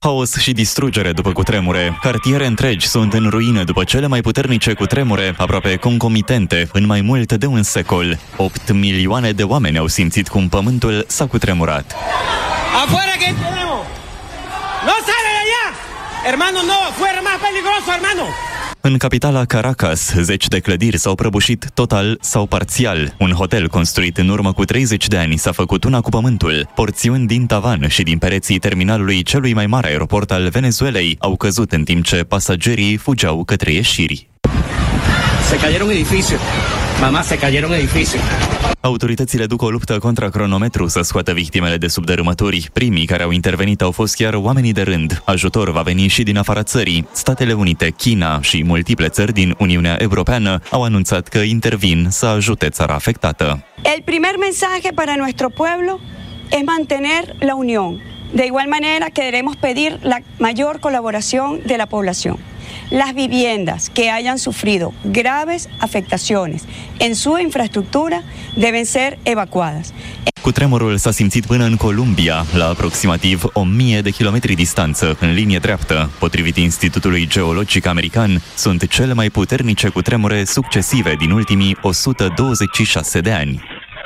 Haos și distrugere după cutremure. Cartiere întregi sunt în ruine după cele mai puternice cutremure, aproape concomitente, în mai mult de un secol. 8 milioane de oameni au simțit cum pământul s-a cutremurat. Afuera que tenemos. No sale de allá. Hermano, no, afuera más peligroso, hermano. În capitala Caracas, 10 de clădiri s-au prăbușit total sau parțial. Un hotel construit în urmă cu 30 de ani s-a făcut una cu pământul. Porțiuni din tavan și din pereții terminalului celui mai mare aeroport al Venezuelei au căzut în timp ce pasagerii fugeau către ieșiri. Se cayeron edificios. Mamá, se cayeron edificios. Autoritățile duc o luptă contra cronometru să scoată victimele de sub dărâmături. Primii care au intervenit au fost chiar oamenii de rând. Ajutor va veni și din afara țării. Statele Unite, China și multiple țări din Uniunea Europeană au anunțat că intervin să ajute țara afectată. El primer mensaje para nuestro pueblo es mantener la unión. De igual manera queremos pedir la mayor colaboración de la población. Las viviendas que hayan sufrido graves afectaciones en su infraestructura deben ser evacuadas. Cutremurul s-a simțit până în Columbia, la aproximativ 1000 de kilometri distanță, în linie dreaptă. Potrivit Institutului Geologic American, sunt cele mai puternice cutremure succesive din ultimii 126 de ani.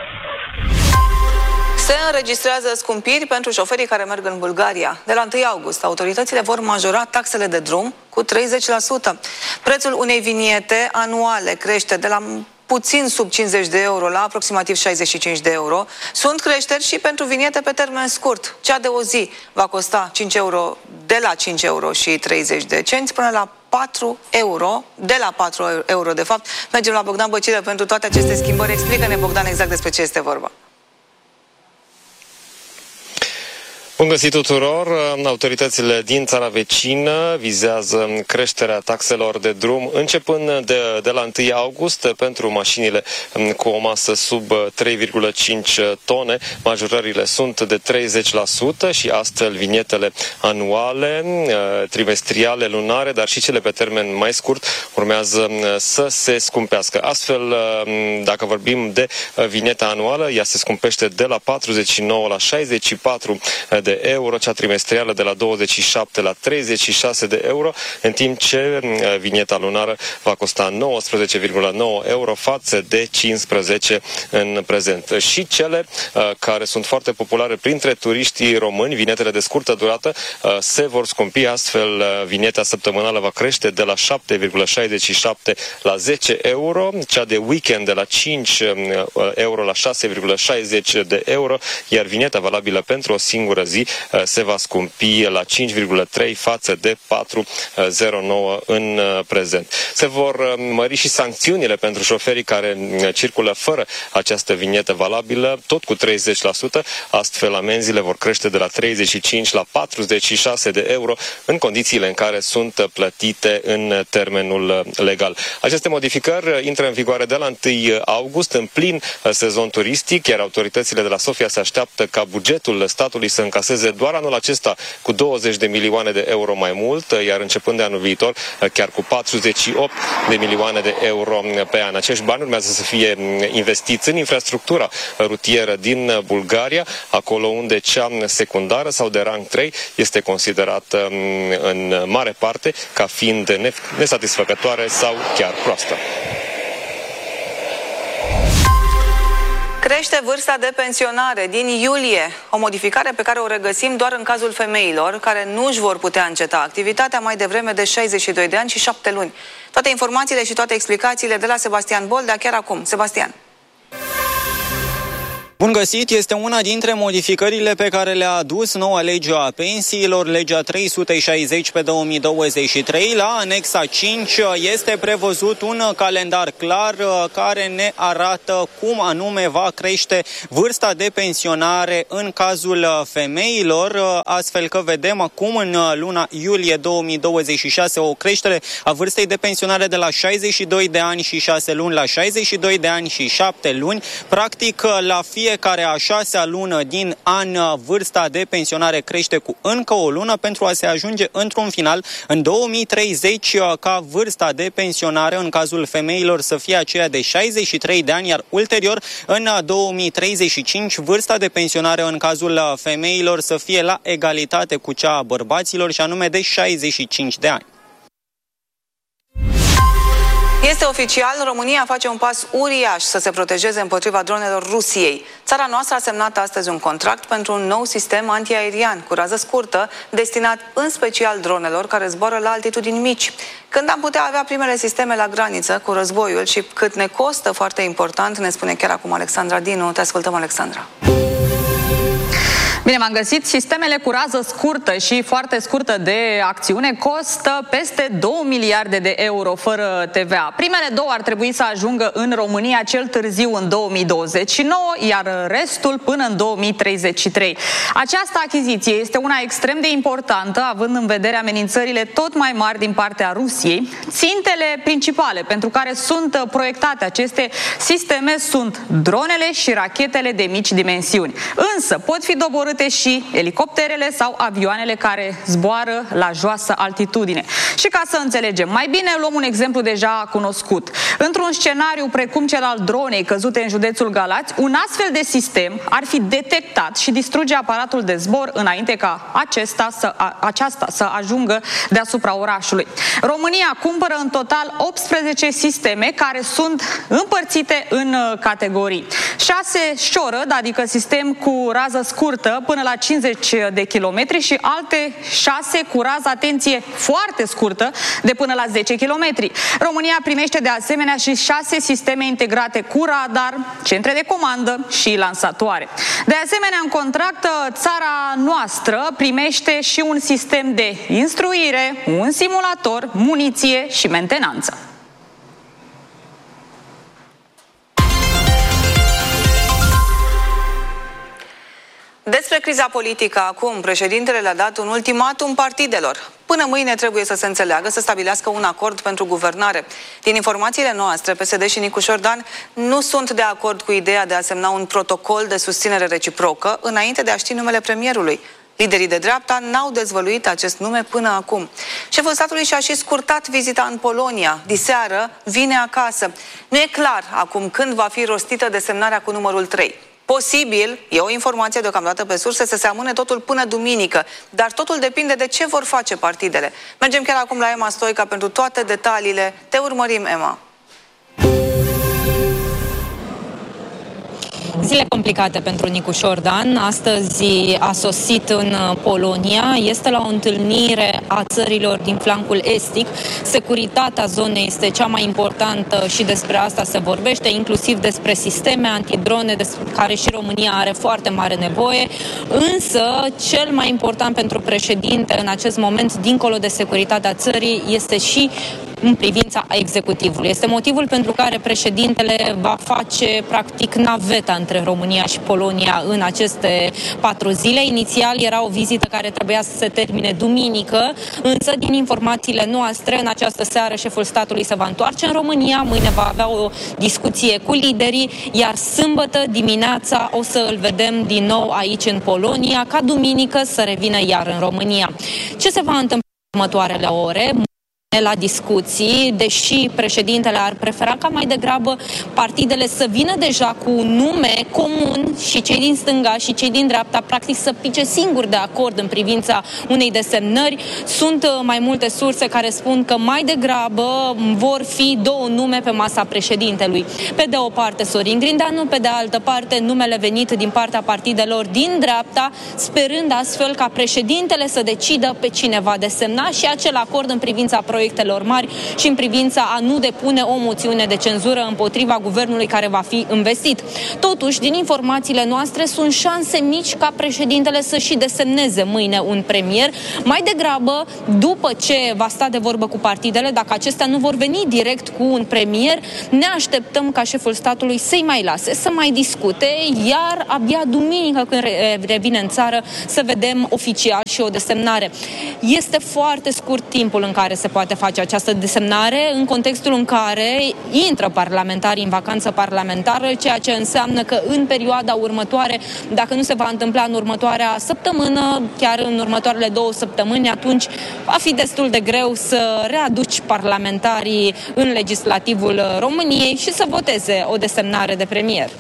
Se înregistrează scumpiri pentru șoferii care merg în Bulgaria. De la 1 august, autoritățile vor majora taxele de drum cu 30%. Prețul unei viniete anuale crește de la puțin sub 50 de euro la aproximativ 65 de euro. Sunt creșteri și pentru viniete pe termen scurt. Cea de o zi va costa 5 euro, de la 5 euro și 30 de cenți până la 4 euro, de la 4 euro de fapt. Mergem la Bogdan Băcilă pentru toate aceste schimbări. Explică-ne, Bogdan, exact despre ce este vorba. Bun găsit tuturor! Autoritățile din țara vecină vizează creșterea taxelor de drum începând de la 1 august pentru mașinile cu o masă sub 3,5 tone. Majorările sunt de 30% și astfel vinietele anuale, trimestriale, lunare, dar și cele pe termen mai scurt urmează să se scumpească. Astfel, dacă vorbim de vinieta anuală, ea se scumpește de la 49 la 64 de euro, cea trimestrială de la 27 la 36 de euro, în timp ce vinieta lunară va costa 19,9 euro față de 15 în prezent. Și cele care sunt foarte populare printre turiștii români, vinetele de scurtă durată, se vor scumpi, astfel vineta săptămânală va crește de la 7,67 la 10 euro, cea de weekend de la 5 euro la 6,60 de euro, iar vineta valabilă pentru o singură zi se va scumpi la 5,3 față de 4,09 în prezent. Se vor mări și sancțiunile pentru șoferii care circulă fără această vinietă valabilă, tot cu 30%, astfel amenziile vor crește de la 35 la 46 de euro în condițiile în care sunt plătite în termenul legal. Aceste modificări intră în vigoare de la 1 august, în plin sezon turistic, iar autoritățile de la Sofia se așteaptă ca bugetul statului să încaseze doar anul acesta cu 20 de milioane de euro mai mult, iar începând de anul viitor chiar cu 48 de milioane de euro pe an. Acești bani urmează să fie investiți în infrastructura rutieră din Bulgaria, acolo unde cea secundară sau de rang 3 este considerată în mare parte ca fiind nesatisfăcătoare sau chiar proastă. Crește vârsta de pensionare din iulie, o modificare pe care o regăsim doar în cazul femeilor care nu își vor putea înceta activitatea mai devreme de 62 de ani și 7 luni. Toate informațiile și toate explicațiile de la Sebastian Boldea chiar acum. Sebastian. Bun găsit, este una dintre modificările pe care le-a adus noua lege a pensiilor, legea 360 pe 2023. La anexa 5 este prevăzut un calendar clar care ne arată cum anume va crește vârsta de pensionare în cazul femeilor, astfel că vedem acum în luna iulie 2026 o creștere a vârstei de pensionare de la 62 de ani și 6 luni la 62 de ani și 7 luni. Practic, la fiecare fiecare a 6-a lună din an vârsta de pensionare crește cu încă o lună pentru a se ajunge într-un final în 2030 ca vârsta de pensionare în cazul femeilor să fie aceea de 63 de ani, iar ulterior în 2035 vârsta de pensionare în cazul femeilor să fie la egalitate cu cea a bărbaților și anume de 65 de ani. Este oficial, România face un pas uriaș să se protejeze împotriva dronelor Rusiei. Țara noastră a semnat astăzi un contract pentru un nou sistem antiaerian cu rază scurtă, destinat în special dronelor care zboară la altitudini mici. Când am putea avea primele sisteme la graniță cu războiul și cât ne costă, foarte important, ne spune chiar acum Alexandra Dinu. Te ascultăm, Alexandra. Bine, m-am găsit. Sistemele cu rază scurtă și foarte scurtă de acțiune costă peste 2 miliarde de euro fără TVA. Primele două ar trebui să ajungă în România cel târziu în 2029, iar restul până în 2033. Această achiziție este una extrem de importantă, având în vedere amenințările tot mai mari din partea Rusiei. Țintele principale pentru care sunt proiectate aceste sisteme sunt dronele și rachetele de mici dimensiuni. Însă pot fi doborâte și elicopterele sau avioanele care zboară la joasă altitudine. Și ca să înțelegem mai bine, luăm un exemplu deja cunoscut. Într-un scenariu precum cel al dronei căzute în județul Galați, un astfel de sistem ar fi detectat și distruge aparatul de zbor înainte ca aceasta să ajungă deasupra orașului. România cumpără în total 18 sisteme care sunt împărțite în categorii. 6 șorăd, adică sistem cu rază scurtă până la 50 de kilometri și alte 6 cu rază, atenție, foarte scurtă, de până la 10 kilometri. România primește de asemenea și 6 sisteme integrate cu radar, centre de comandă și lansatoare. De asemenea, în contract, țara noastră primește și un sistem de instruire, un simulator, muniție și mentenanță. Despre criza politică, acum, președintele le-a dat un ultimatum partidelor. Până mâine trebuie să se înțeleagă, să stabilească un acord pentru guvernare. Din informațiile noastre, PSD și Nicu Șordan nu sunt de acord cu ideea de a semna un protocol de susținere reciprocă înainte de a ști numele premierului. Liderii de dreapta n-au dezvăluit acest nume până acum. Șeful statului și-a și scurtat vizita în Polonia. Diseară vine acasă. Nu e clar acum când va fi rostită desemnarea cu numărul 3. Posibil, e o informație deocamdată pe surse, să se amâne totul până duminică, dar totul depinde de ce vor face partidele. Mergem chiar acum la Emma Stoica pentru toate detaliile. Te urmărim, Emma. Zile complicate pentru Nicu Șordan. Astăzi a sosit în Polonia. Este la o întâlnire a țărilor din flancul estic. Securitatea zonei este cea mai importantă și despre asta se vorbește, inclusiv despre sisteme antidrone, despre care și România are foarte mare nevoie. Însă, cel mai important pentru președinte în acest moment, dincolo de securitatea țării, este și în privința executivului. Este motivul pentru care președintele va face practic naveta între România și Polonia în aceste 4 zile. Inițial era o vizită care trebuia să se termine duminică, însă din informațiile noastre, în această seară șeful statului se va întoarce în România, mâine va avea o discuție cu liderii, iar sâmbătă dimineața o să îl vedem din nou aici în Polonia, ca duminică să revină iar în România. Ce se va întâmpla în următoarele ore? La discuții, deși președintele ar prefera ca mai degrabă partidele să vină deja cu un nume comun și cei din stânga și cei din dreapta practic să pice singuri de acord în privința unei desemnări. Sunt mai multe surse care spun că mai degrabă vor fi 2 nume pe masa președintelui. Pe de o parte Sorin Grindeanu, pe de altă parte numele venit din partea partidelor din dreapta, sperând astfel ca președintele să decidă pe cine va desemna și acel acord în privința proiectelor mari și în privința a nu depune o moțiune de cenzură împotriva guvernului care va fi investit. Totuși, din informațiile noastre, sunt șanse mici ca președintele să și desemneze mâine un premier. Mai degrabă, după ce va sta de vorbă cu partidele, dacă acestea nu vor veni direct cu un premier, ne așteptăm ca șeful statului să-i mai lase, să mai discute, iar abia duminică, când revine în țară, să vedem oficial și o desemnare. Este foarte scurt timpul în care se poate poate face această desemnare în contextul în care intră parlamentarii în vacanță parlamentară, ceea ce înseamnă că în perioada următoare, dacă nu se va întâmpla în următoarea săptămână, chiar în următoarele 2 săptămâni, atunci va fi destul de greu să readuci parlamentarii în legislativul României și să voteze o desemnare de premier.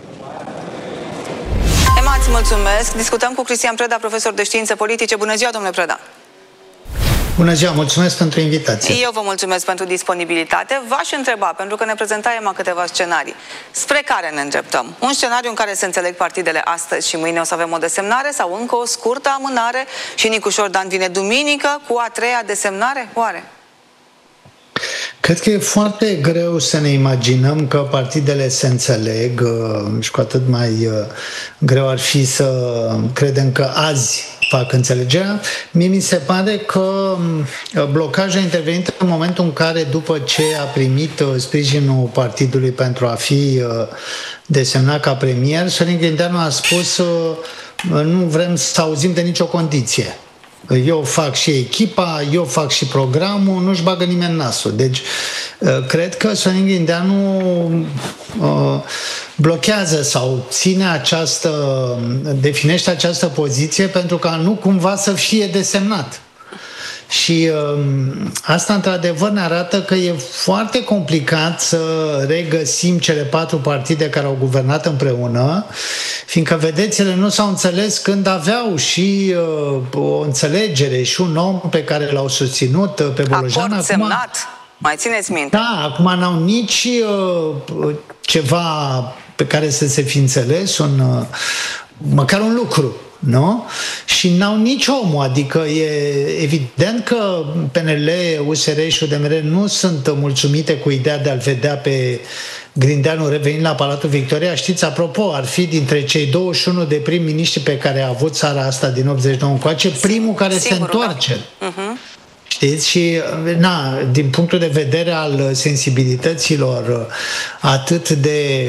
Emma, îți mulțumesc. Discutăm cu Cristian Preda, profesor de științe politice. Bună ziua, domnule Preda! Bună ziua, mulțumesc pentru invitație. Eu vă mulțumesc pentru disponibilitate. V-aș întreba, pentru că ne prezenta Emma câteva scenarii. Spre care ne îndreptăm? Un scenariu în care se înțeleg partidele astăzi și mâine o să avem o desemnare sau încă o scurtă amânare și Nicu Șordan vine duminică cu a 3-a desemnare? Oare? Cred că e foarte greu să ne imaginăm că partidele se înțeleg și cu atât mai greu ar fi să credem că azi fac înțelegerea. Mie mi se pare că blocajul a intervenit în momentul în care, după ce a primit sprijinul partidului pentru a fi desemnat ca premier, Sorin Grindeanu a spus nu vrem să auzim de nicio condiție. Eu fac și echipa, eu fac și programul, nu-și bagă nimeni nasul. Deci, cred că Sorin Grindeanu blochează sau definește această poziție pentru ca nu cumva să fie desemnat. Și asta, într-adevăr, ne arată că e foarte complicat să regăsim cele 4 partide care au guvernat împreună, fiindcă, vedeți, ele nu s-au înțeles când aveau și o înțelegere și un om pe care l-au susținut pe Bolojan. Acord semnat, mai țineți minte. Da, acum n-au nici ceva pe care să se fi înțeles, măcar un lucru. Nu? Și n-au nici omul, adică e evident că PNL, USR și UDMR nu sunt mulțumite cu ideea de a-l vedea pe Grindeanu revenind la Palatul Victoria. Știți, apropo, ar fi dintre cei 21 de prim-miniștri pe care a avut țara asta din 89 încoace, primul care se întoarce. Da. Știți? Și, din punctul de vedere al sensibilităților atât de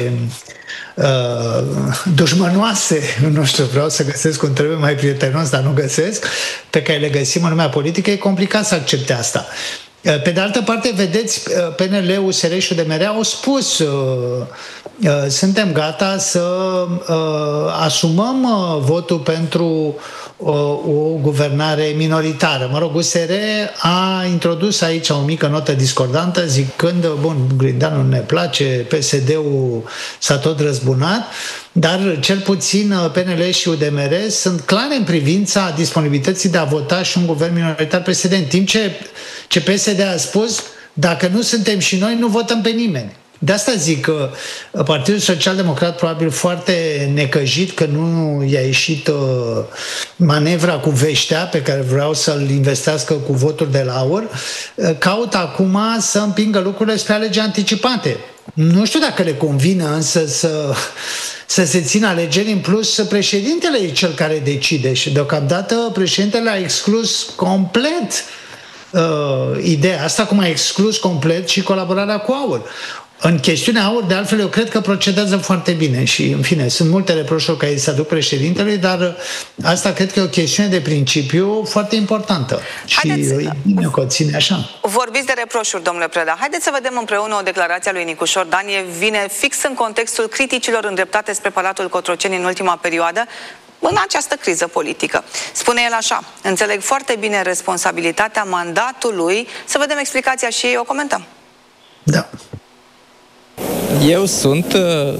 dușmănoase, nu știu, vreau să găsesc un termen mai prietenos, dar nu găsesc, pe care le găsim în lumea politică, e complicat să accepte asta. Pe de altă parte, vedeți, PNL, USR și UDMR au spus suntem gata să asumăm votul pentru o guvernare minoritară. Mă rog, USR a introdus aici o mică notă discordantă zicând, bun, Grindeanu ne place, PSD-ul s-a tot răzbunat, dar cel puțin PNL și UDMR sunt clare în privința disponibilității de a vota și un guvern minoritar PSD, în timp ce PSD a spus, dacă nu suntem și noi, nu votăm pe nimeni. De asta zic că Partidul Social-Democrat, probabil foarte necăjit că nu i-a ieșit manevra cu veștea pe care vreau să-l investească cu voturi de laur, caută acum să împingă lucrurile spre alegeri anticipate. Nu știu dacă le convine însă să se țină alegeri. În plus, președintele e cel care decide și deocamdată președintele a exclus complet ideea asta, cum a exclus complet și colaborarea cu AUR. În chestiunea AUR, de altfel, eu cred că procedează foarte bine și, în fine, sunt multe reproșuri care îi se aduc președintelui, dar asta cred că e o chestiune de principiu foarte importantă. Haideți, și e bine că o ține așa. Vorbiți de reproșuri, domnule Preda. Haideți să vedem împreună o declarație a lui Nicu Șordan. Vine fix în contextul criticilor îndreptate spre Palatul Cotroceni în ultima perioadă, în această criză politică. Spune el așa: înțeleg foarte bine responsabilitatea mandatului. Să vedem explicația și o comentăm. Da. Eu sunt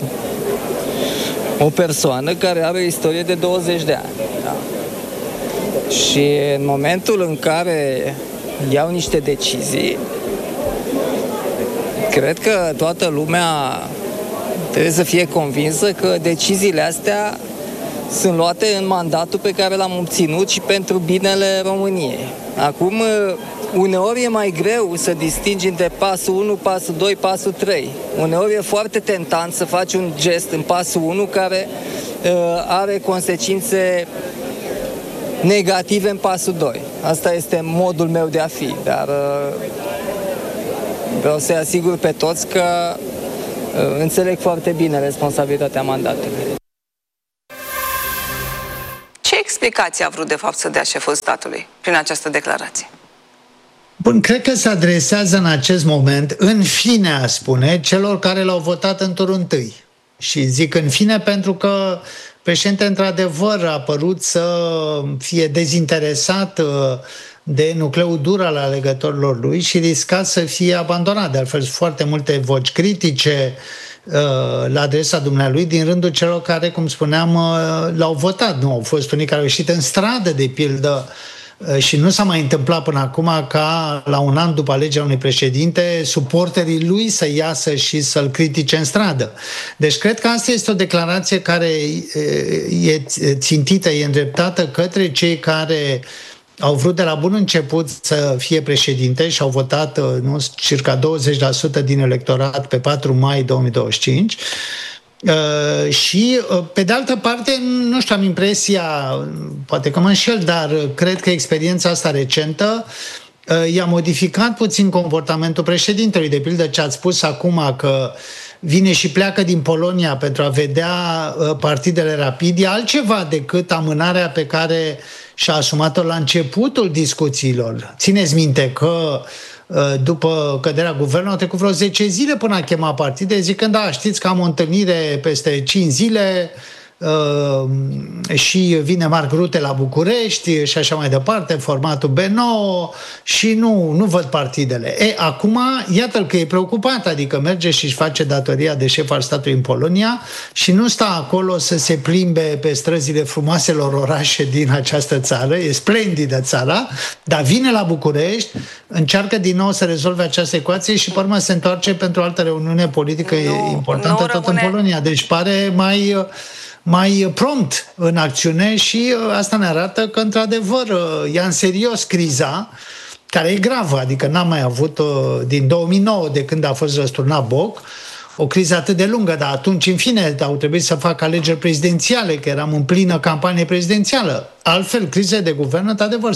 o persoană care are o istorie de 20 de ani. Da? Și în momentul în care iau niște decizii, cred că toată lumea trebuie să fie convinsă că deciziile astea sunt luate în mandatul pe care l-am obținut și pentru binele României. Acum, uneori e mai greu să distingi între pasul 1, pasul 2, pasul 3. Uneori e foarte tentant să faci un gest în pasul 1 care are consecințe negative în pasul 2. Asta este modul meu de a fi, dar vreau să-i asigur pe toți că înțeleg foarte bine responsabilitatea mandatului. Ce explicație a vrut de fapt să dea șeful statului prin această declarație? Bun, cred că se adresează în acest moment, în fine, a spune, celor care l-au votat în turul întâi. Și zic în fine pentru că președintele, într-adevăr, a părut să fie dezinteresat de nucleul dur al alegătorilor lui și risca să fie abandonat. De altfel, foarte multe voci critice la adresa dumnealui din rândul celor care, cum spuneam, l-au votat. Nu au fost unii care au ieșit în stradă, de pildă, și nu s-a mai întâmplat până acum ca la un an după alegerea unui președinte suporterii lui să iasă și să-l critique în stradă. Deci cred că asta este o declarație care e țintită, e îndreptată către cei care au vrut de la bun început să fie președinte și au votat circa 20% din electorat pe 4 mai 2025. Și, pe de altă parte, nu știu, am impresia, poate că mă înșel, dar cred că experiența asta recentă i-a modificat puțin comportamentul președintelui. De pildă, ce ați spus acum, că vine și pleacă din Polonia pentru a vedea partidele rapid, e altceva decât amânarea pe care și-a asumat-o la începutul discuțiilor. Țineți minte că după căderea guvernului au trecut vreo 10 zile până a chema partide, zicând, da, știți că am o întâlnire peste 5 zile și vine Marc Rutte la București și așa mai departe, formatul B9 și nu văd partidele. Acum, iată-l că e preocupat, adică merge și își face datoria de șef al statului în Polonia și nu stă acolo să se plimbe pe străzile frumoaselor orașe din această țară, e splendidă țara, dar vine la București, încearcă din nou să rezolve această ecuație și pe urmă se întoarce pentru o altă reuniune politică importantă tot în Polonia. Deci pare mai prompt în acțiune și asta ne arată că, într-adevăr, ia în serios criza, care e gravă, adică n-am mai avut din 2009, de când a fost răsturnat Boc, o criză atât de lungă, dar atunci, în fine, au trebuit să facă alegeri prezidențiale, că eram în plină campanie prezidențială. Altfel, crize de guvern, într-adevăr,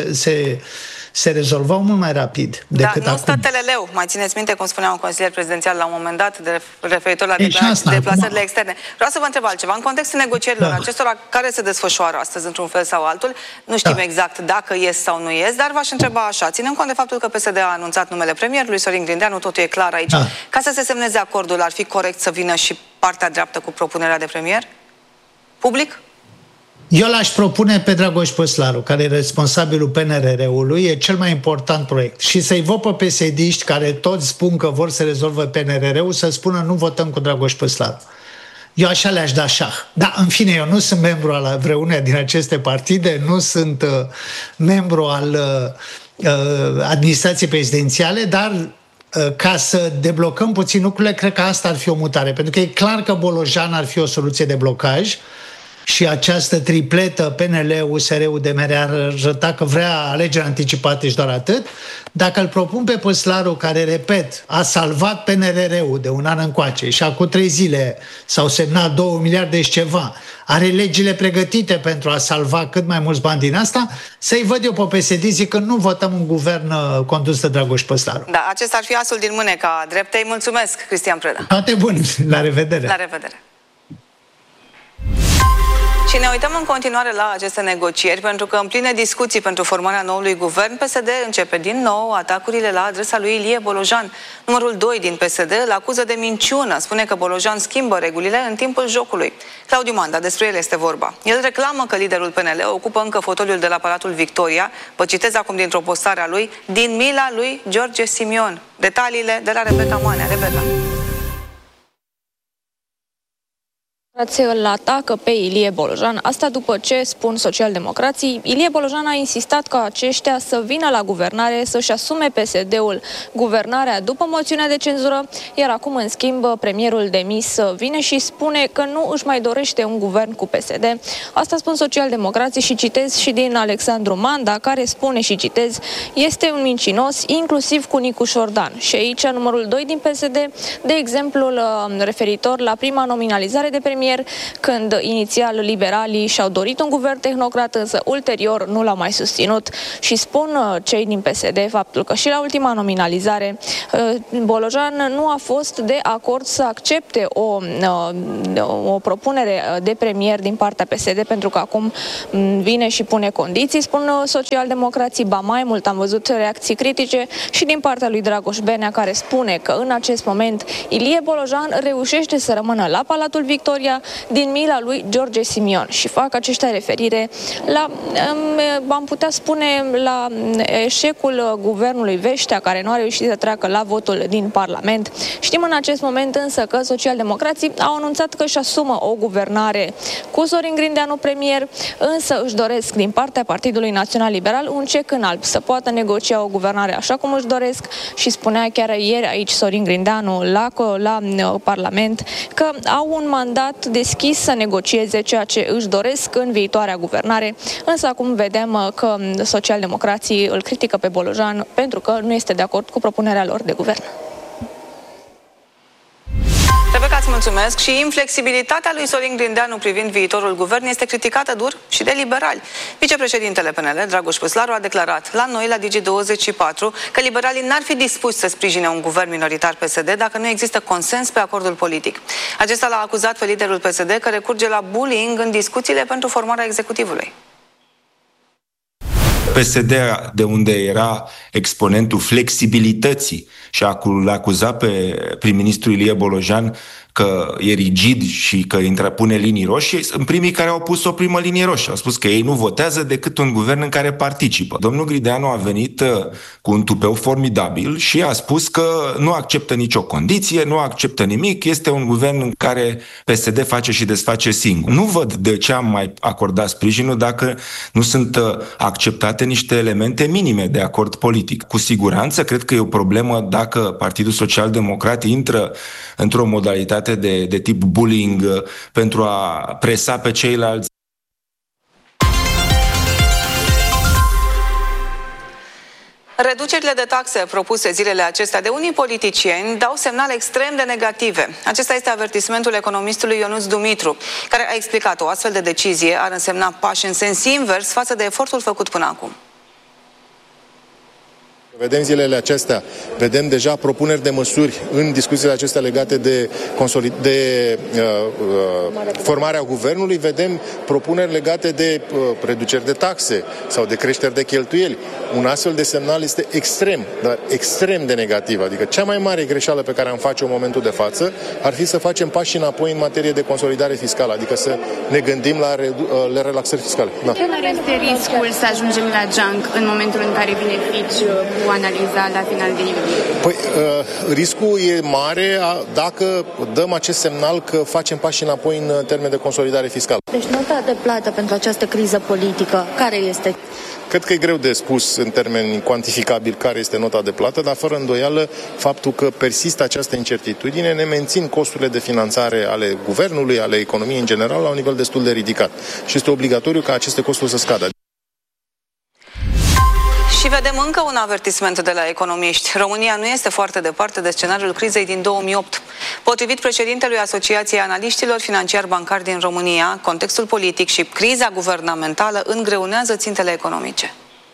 se rezolvau mult mai rapid decât acum. Stă TLL-ul. Mai țineți minte cum spunea un consilier prezidențial la un moment dat referitor la deplasările externe. Vreau să vă întreb altceva. În contextul negocierilor acestora care se desfășoară astăzi într-un fel sau altul, nu știm exact dacă ies sau nu ies, dar v-aș întreba așa. Ținem cont de faptul că PSD a anunțat numele premierului Sorin Grindeanu, totul e clar aici. Ca să se semneze acordul, ar fi corect să vină și partea dreaptă cu propunerea de premier? Public? Eu l-aș propune pe Dragoș Păslaru, care e responsabilul PNRR-ului, e cel mai important proiect. Și să-i văd pe PSD-iști care toți spun că vor să rezolvă PNRR-ul, să spună nu votăm cu Dragoș Păslaru. Eu așa le-aș da șah. Da, în fine, eu nu sunt membru al vreuneia din aceste partide, nu sunt membru al administrației prezidențiale, dar ca să deblocăm puțin lucrurile, cred că asta ar fi o mutare. Pentru că e clar că Bolojan ar fi o soluție de blocaj și această tripletă PNL, USR, UDMR ar arăta că vrea alegeri anticipate și doar atât. Dacă îl propun pe Păslaru, care, repet, a salvat PNRR-ul de un an încoace și acum 3 zile s-au semnat 2 miliarde și ceva, are legile pregătite pentru a salva cât mai mulți bani din asta, să-i văd eu pe PSD zicând nu votăm un guvern condus de Dragoș Păslaru. Da, acesta ar fi asul din mâneca dreptei. Mulțumesc, Cristian Preda. Toate bune. La revedere. La revedere. Și ne uităm în continuare la aceste negocieri, pentru că în pline discuții pentru formarea noului guvern, PSD începe din nou atacurile la adresa lui Ilie Bolojan. Numărul 2 din PSD îl acuză de minciună, spune că Bolojan schimbă regulile în timpul jocului. Claudiu Manda, despre el este vorba. El reclamă că liderul PNL ocupă încă fotoliul de la Palatul Victoria, vă citez acum dintr-o postare a lui, din mila lui George Simion. Detaliile de la Rebecca Manea. Rebecca. Îl atacă pe Ilie Bolojan, asta după ce, spun socialdemocrații, Ilie Bolojan a insistat ca aceștia să vină la guvernare, să-și asume PSD-ul guvernarea după moțiunea de cenzură, iar acum, în schimb, premierul demis vine și spune că nu își mai dorește un guvern cu PSD. Asta spun socialdemocrații și citez și din Alexandru Manda, care spune și citez, este un mincinos, inclusiv cu Nicu Șordan. Și aici numărul 2 din PSD, de exemplu, referitor la prima nominalizare de premier premier, când inițial liberalii și-au dorit un guvern tehnocrat, însă ulterior nu l-au mai susținut și spun cei din PSD faptul că și la ultima nominalizare Bolojan nu a fost de acord să accepte o propunere de premier din partea PSD, pentru că acum vine și pune condiții, spun socialdemocrații, ba mai mult am văzut reacții critice și din partea lui Dragoș Benea, care spune că în acest moment Ilie Bolojan reușește să rămână la Palatul Victoria din mila lui George Simion și fac aceștia referire la, am putea spune, la eșecul guvernului Veștea, care nu a reușit să treacă la votul din Parlament. Știm în acest moment însă că socialdemocrații au anunțat că își asumă o guvernare cu Sorin Grindeanu premier, însă își doresc din partea Partidului Național Liberal un cec în alb, să poată negocia o guvernare așa cum își doresc, și spunea chiar ieri aici Sorin Grindeanu la Parlament că au un mandat deschis să negocieze ceea ce își doresc în viitoarea guvernare, însă acum vedem că socialdemocrații îl critică pe Bolojan pentru că nu este de acord cu propunerea lor de guvern. Rebecca, îți mulțumesc. Și inflexibilitatea lui Sorin Grindeanu privind viitorul guvern este criticată dur și de liberali. Vicepreședintele PNL, Dragoș Păslaru, a declarat la noi, la Digi24, că liberalii n-ar fi dispuși să sprijine un guvern minoritar PSD dacă nu există consens pe acordul politic. Acesta l-a acuzat pe liderul PSD că recurge la bullying în discuțiile pentru formarea executivului. PSD, de unde era exponentul flexibilității și l-a acuzat pe prim-ministru Ilie Bolojan că e rigid și că pune linii roșii, sunt primii care au pus o primă linie roșie. Au spus că ei nu votează decât un guvern în care participă. Domnul Grindeanu a venit cu un tupeu formidabil și a spus că nu acceptă nicio condiție, nu acceptă nimic, este un guvern în care PSD face și desface singur. Nu văd de ce am mai acordat sprijinul dacă nu sunt acceptate niște elemente minime de acord politic. Cu siguranță, cred că e o problemă dacă Partidul Social Democrat intră într-o modalitate de tip bullying pentru a presa pe ceilalți. Reducerile de taxe propuse zilele acestea de unii politicieni dau semnale extrem de negative. Acesta este avertismentul economistului Ionuț Dumitru, care a explicat o astfel de decizie ar însemna pași în sens invers față de efortul făcut până acum. Vedem zilele acestea, vedem deja propuneri de măsuri în discuțiile acestea legate de formarea guvernului, vedem propuneri legate de reduceri de taxe sau de creșteri de cheltuieli. Un astfel de semnal este extrem, dar extrem de negativ. Adică cea mai mare greșeală pe care am face-o în momentul de față ar fi să facem pași înapoi în materie de consolidare fiscală, adică să ne gândim la relaxări fiscale. Da. Care este riscul să ajungem la junk în momentul în care beneficiu analiza la final de iulie? Păi, riscul e mare dacă dăm acest semnal că facem pași înapoi în termen de consolidare fiscală. Deci nota de plată pentru această criză politică, care este? Cred că e greu de spus în termeni cuantificabili care este nota de plată, dar fără îndoială faptul că persistă această incertitudine ne mențin costurile de finanțare ale guvernului, ale economiei în general, la un nivel destul de ridicat. Și este obligatoriu ca aceste costuri să scadă. Și vedem încă un avertisment de la economiști. România nu este foarte departe de scenariul crizei din 2008. Potrivit președintelui Asociației Analiștilor Financiar-Bancari din România, contextul politic și criza guvernamentală îngreunează țintele economice.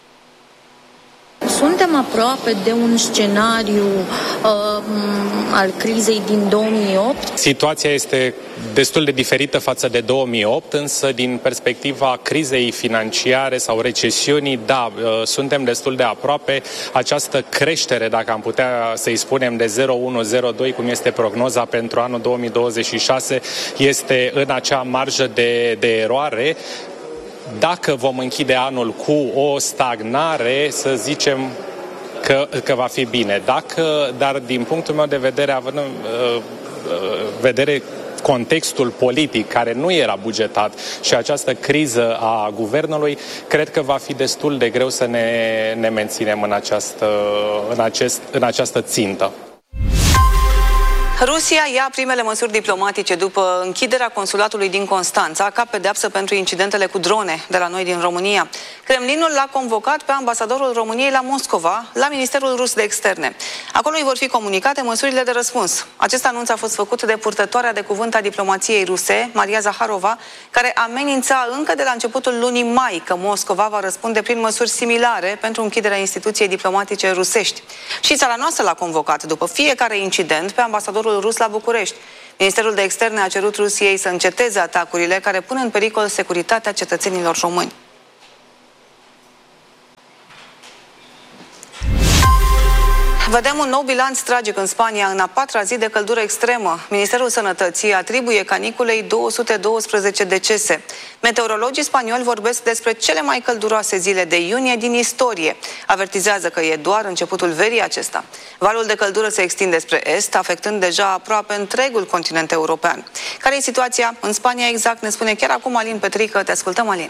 Suntem aproape de un scenariu al crizei din 2008. Situația este destul de diferită față de 2008, însă din perspectiva crizei financiare sau recesiunii, da, suntem destul de aproape. Această creștere, dacă am putea să-i spunem, de 0,1-0,2, cum este prognoza pentru anul 2026, este în acea marjă de eroare. Dacă vom închide anul cu o stagnare, să zicem că va fi bine. Dar din punctul meu de vedere, având în vedere contextul politic care nu era bugetat și această criză a guvernului, cred că va fi destul de greu să ne menținem în această țintă. Rusia ia primele măsuri diplomatice după închiderea consulatului din Constanța ca pedeapsă pentru incidentele cu drone de la noi din România. Kremlinul l-a convocat pe ambasadorul României la Moscova, la Ministerul Rus de Externe. Acolo îi vor fi comunicate măsurile de răspuns. Acest anunț a fost făcut de purtătoarea de cuvânt a diplomației ruse, Maria Zaharova, care amenința încă de la începutul lunii mai că Moscova va răspunde prin măsuri similare pentru închiderea instituției diplomatice rusești. Și țara noastră l-a convocat după fiecare incident pe ambasadorul rus la București. Ministerul de Externe a cerut Rusiei să înceteze atacurile care pun în pericol securitatea cetățenilor români. Vedem un nou bilanț tragic în Spania în a patra zi de căldură extremă. Ministerul Sănătății atribuie caniculei 212 decese. Meteorologii spanioli vorbesc despre cele mai călduroase zile de iunie din istorie. Avertizează că e doar începutul verii acesta. Valul de căldură se extinde spre est, afectând deja aproape întregul continent european. Care e situația în Spania exact? Ne spune chiar acum Alin Petrică. Te ascultăm, Alin.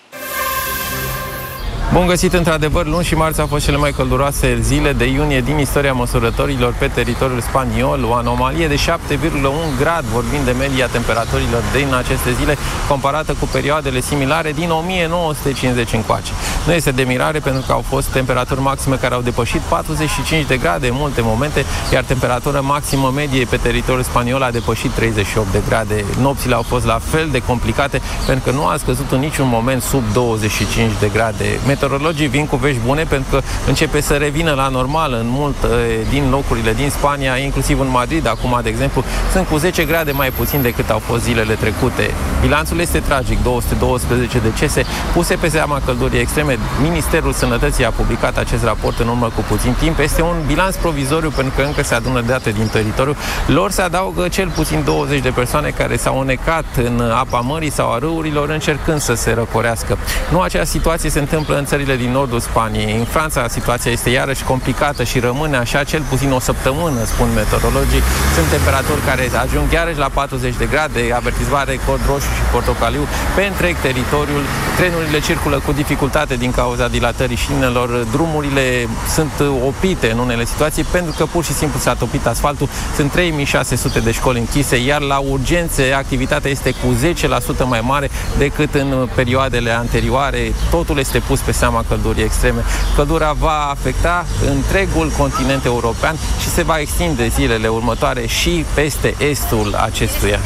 Bun găsit, într-adevăr, luni și marți au fost cele mai călduroase zile de iunie din istoria măsurătorilor pe teritoriul spaniol, o anomalie de 7,1 grad, vorbind de media temperaturilor din aceste zile, comparată cu perioadele similare din 1950 încoace. Nu este de mirare pentru că au fost temperaturi maxime care au depășit 45 de grade în multe momente, iar temperatura maximă medie pe teritoriul spaniol a depășit 38 de grade. Nopțile au fost la fel de complicate pentru că nu a scăzut în niciun moment sub 25 de grade. Meteorologii vin cu vești bune pentru că începe să revină la normal în multe din locurile din Spania, inclusiv în Madrid. Acum, de exemplu, sunt cu 10 grade mai puțin decât au fost zilele trecute. Bilanțul este tragic, 212 decese puse pe seama căldurii extreme. Ministerul Sănătății a publicat acest raport în urmă cu puțin timp. Este un bilanț provizoriu pentru că încă se adună date din teritoriu. Lor se adaugă cel puțin 20 de persoane care s-au înecat în apa mării sau a râurilor încercând să se răcorească. Nu aceeași situație se întâmplă în țările din nordul Spaniei. În Franța situația este iarăși complicată și rămâne așa cel puțin o săptămână, spun meteorologii. Sunt temperaturi care ajung iarăși la 40 de grade, avertizare cod roșu și portocaliu pe întreg teritoriul. Trenurile circulă cu dificultate din cauza dilatării șinelor, drumurile sunt oprite în unele situații pentru că pur și simplu s-a topit asfaltul. Sunt 3600 de școli închise, iar la urgențe activitatea este cu 10% mai mare decât în perioadele anterioare. Totul este pus pe seama căldurii extreme. Căldura va afecta întregul continent european și se va extinde zilele următoare și peste estul acestuia.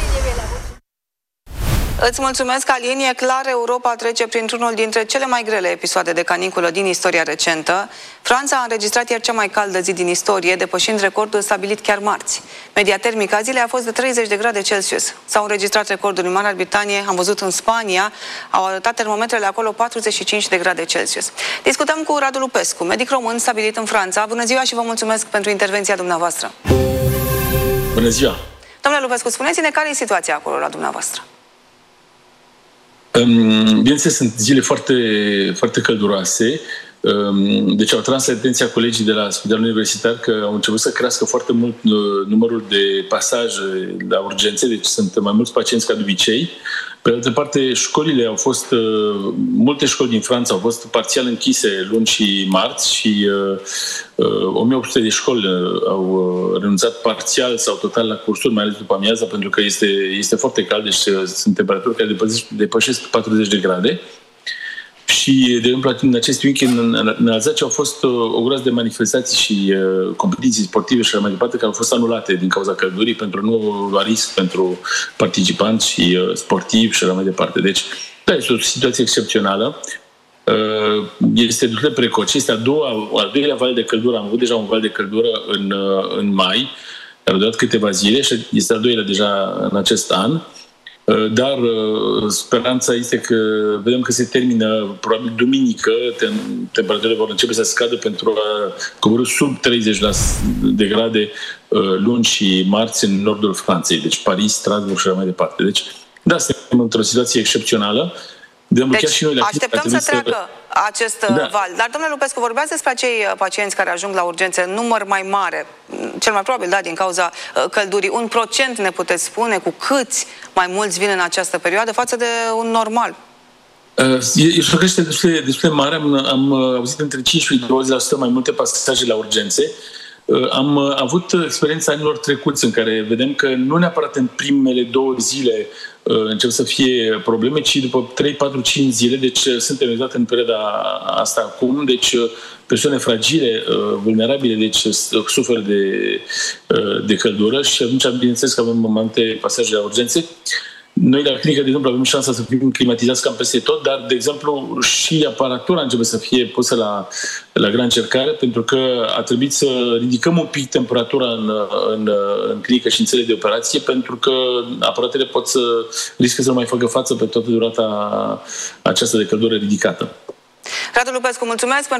Îți mulțumesc, Alin. E clar, Europa trece printr-unul dintre cele mai grele episoade de caniculă din istoria recentă. Franța a înregistrat iar cea mai caldă zi din istorie, depășind recordul stabilit chiar marți. Media termică a zilei a fost de 30 de grade Celsius. S-au înregistrat recorduri în Marea Britanie, am văzut în Spania, au arătat termometrele acolo 45 de grade Celsius. Discutăm cu Radu Lupescu, medic român stabilit în Franța. Bună ziua și vă mulțumesc pentru intervenția dumneavoastră. Bună ziua! Domnule Lupescu, spuneți-ne care e situația acolo la dumneavoastră. Bineînțeles, sunt zile foarte, foarte călduroase. Deci au tras atenția colegii de la Spitalul Universitar că au început să crească foarte mult numărul de pasaje la urgențe, deci sunt mai mulți pacienți ca de obicei. Pe de altă parte, școlile au fost, multe școli din Franța au fost parțial închise luni și marți și 1800 de școli au renunțat parțial sau total la cursuri, mai ales după amiază, pentru că este foarte cald, deci sunt temperaturi care depășesc 40 de grade. Și, de exemplu, în acest weekend în Alzace au fost o groază de manifestații și competiții sportive și așa mai departe, care au fost anulate din cauza căldurii pentru nu lua risc pentru participanți și sportivi și așa mai departe. Deci, da, este o situație excepțională. Este destul de precoce. Este al doilea val de căldură. Am avut deja un val de căldură în mai, care a durat câteva zile și este al doilea deja în acest an. Dar speranța este că vedem că se termină probabil duminică, temperaturile vor începe să scadă pentru a coborî sub 30 de grade luni și marți în nordul Franței, deci Paris, Strasbourg și așa mai departe. Deci, da, suntem într-o situație excepțională. Deci și noi așteptăm să treacă acest val. Dar, domnule Lupescu, vorbeați despre acei pacienți care ajung la urgențe în număr mai mare, cel mai probabil, da, din cauza căldurii. Un procent ne puteți spune cu câți mai mulți vin în această perioadă față de un normal? E o creștere destul de mare. Am auzit între 15 și 20% mai multe pasaje la urgențe. Am avut experiența anilor trecuți în care vedem că nu neapărat în primele 2 zile încep să fie probleme, ci după 3, 4, 5 zile, deci suntem exact în perioada asta acum, deci persoane fragile, vulnerabile, deci suferă de căldură și atunci, bineînțeles că avem momente pasaje la urgențe. Noi la clinică, de exemplu, avem șansa să fim climatizați cam peste tot, dar, de exemplu, și aparatura începe să fie pusă la grea încercare, pentru că a trebuit să ridicăm un pic temperatura în clinică și în țările de operație, pentru că aparatele riscă să nu mai facă față pe toată durata aceasta de căldură ridicată. Radu Lupescu, mulțumesc pentru